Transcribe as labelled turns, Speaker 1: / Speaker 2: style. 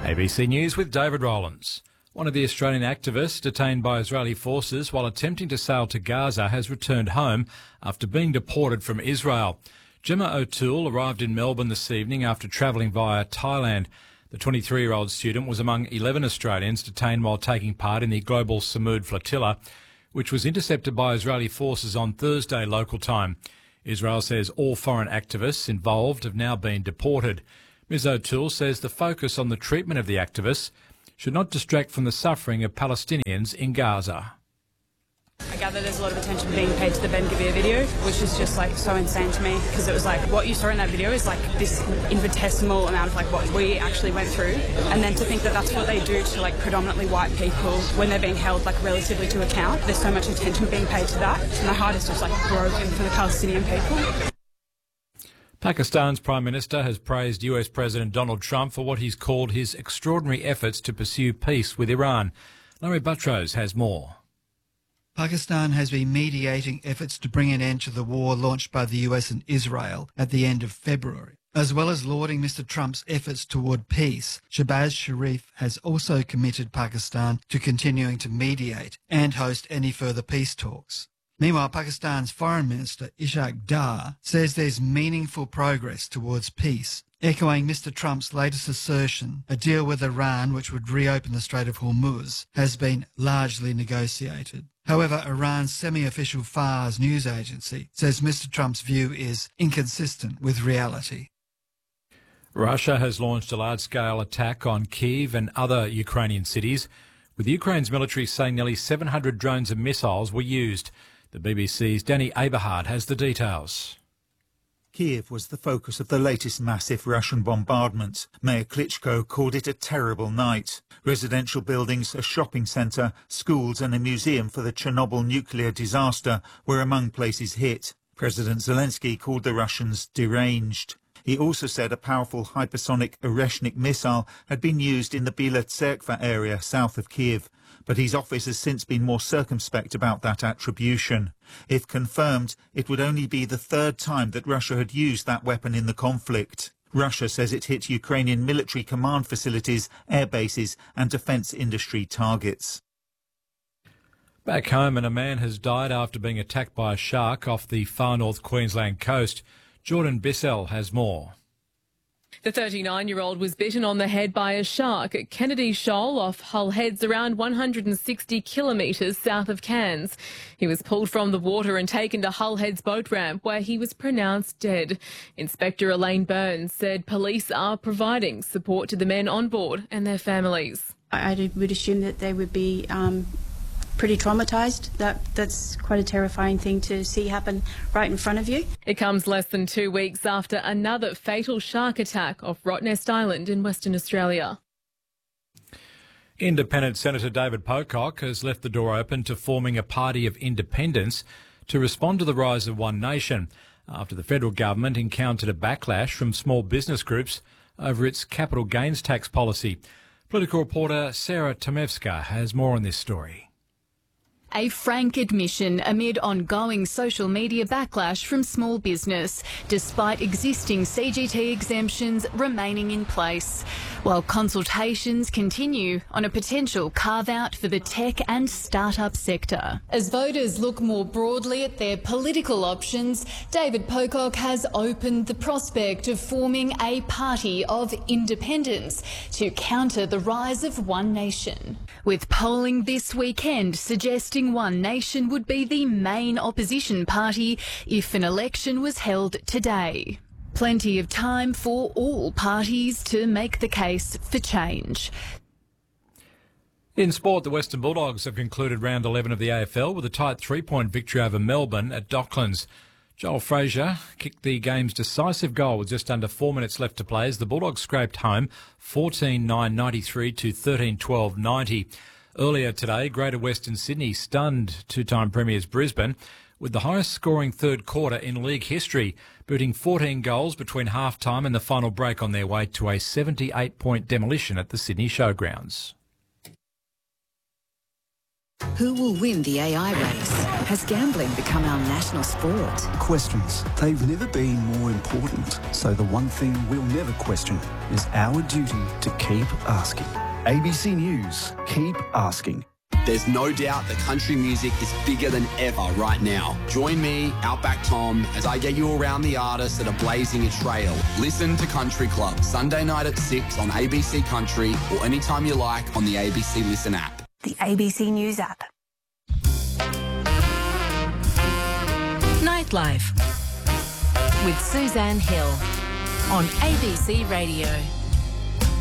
Speaker 1: ABC News with David Rowlands. One of the Australian activists detained by Israeli forces while attempting to sail to Gaza has returned home after being deported from Israel. Gemma O'Toole arrived in Melbourne this evening after travelling via Thailand. The 23-year-old student was among 11 Australians detained while taking part in the global Samud flotilla, which was intercepted by Israeli forces on Thursday local time. Israel says all foreign activists involved have now been deported. Ms O'Toole says the focus on the treatment of the activists should not distract from the suffering of Palestinians in Gaza.
Speaker 2: I gather there's a lot of attention being paid to the Ben Gvir video, which is just so insane to me, because it was what you saw in that video is this infinitesimal amount of what we actually went through, and then to think that that's what they do to predominantly white people when they're being held relatively to account. There's so much attention being paid to that, and my heart is just broken for the Palestinian people.
Speaker 1: Pakistan's Prime Minister has praised US President Donald Trump for what he's called his extraordinary efforts to pursue peace with Iran. Larry Buttrose has more.
Speaker 3: Pakistan has been mediating efforts to bring an end to the war launched by the US and Israel at the end of February. As well as lauding Mr. Trump's efforts toward peace, Shehbaz Sharif has also committed Pakistan to continuing to mediate and host any further peace talks. Meanwhile, Pakistan's Foreign Minister Ishaq Dar says there's meaningful progress towards peace, echoing Mr. Trump's latest assertion a deal with Iran, which would reopen the Strait of Hormuz, has been largely negotiated. However, Iran's semi-official Fars news agency says Mr. Trump's view is inconsistent with reality.
Speaker 1: Russia has launched a large-scale attack on Kyiv and other Ukrainian cities, with Ukraine's military saying nearly 700 drones and missiles were used. The BBC's Danny Aberhard has the details.
Speaker 4: Kyiv was the focus of the latest massive Russian bombardment. Mayor Klitschko called it a terrible night. Residential buildings, a shopping centre, schools and a museum for the Chernobyl nuclear disaster were among places hit. President Zelensky called the Russians deranged. He also said a powerful hypersonic Oreshnik missile had been used in the Bila Tserkva area south of Kyiv, but his office has since been more circumspect about that attribution. If confirmed, it would only be the third time that Russia had used that weapon in the conflict. Russia says it hit Ukrainian military command facilities, air bases and defence industry targets.
Speaker 1: Back home, and a man has died after being attacked by a shark off the far north Queensland coast. Jordan Bissell has more.
Speaker 5: The 39-year-old was bitten on the head by a shark at Kennedy Shoal off Hull Heads, around 160 kilometres south of Cairns. He was pulled from the water and taken to Hull Heads boat ramp, where he was pronounced dead. Inspector Elaine Burns said police are providing support to the men on board and their families.
Speaker 6: I would assume that they would be pretty traumatised. That's quite a terrifying thing to see happen right in front of you.
Speaker 5: It comes less than 2 weeks after another fatal shark attack off Rottnest Island in Western Australia.
Speaker 1: Independent Senator David Pocock has left the door open to forming a party of independence to respond to the rise of One Nation after the federal government encountered a backlash from small business groups over its capital gains tax policy. Political reporter Sarah Tomevska has more on this story.
Speaker 7: A frank admission amid ongoing social media backlash from small business, despite existing CGT exemptions remaining in place, while consultations continue on a potential carve-out for the tech and start-up sector. As voters look more broadly at their political options, David Pocock has opened the prospect of forming a party of independence to counter the rise of One Nation, with polling this weekend suggesting One Nation would be the main opposition party if an election was held today. Plenty of time for all parties to make the case for change.
Speaker 1: In sport, the Western Bulldogs have concluded round 11 of the AFL with a tight 3-point victory over Melbourne at Docklands. Joel Frazier kicked the game's decisive goal with just under 4 minutes left to play as the Bulldogs scraped home 14-9-93 to 13-12-90. Earlier today, Greater Western Sydney stunned two-time premiers Brisbane with the highest scoring third quarter in league history, booting 14 goals between half-time and the final break on their way to a 78-point demolition at the Sydney Showgrounds.
Speaker 8: Who will win the AI race? Has gambling become our national sport?
Speaker 9: Questions. They've never been more important. So the one thing we'll never question is our duty to keep asking. ABC News. Keep asking.
Speaker 10: There's no doubt that country music is bigger than ever right now. Join me, Outback Tom, as I get you around the artists that are blazing a trail. Listen to Country Club, Sunday night at 6 on ABC Country or anytime you like on the ABC Listen app.
Speaker 11: The ABC News app.
Speaker 12: Nightlife with Suzanne Hill on ABC Radio.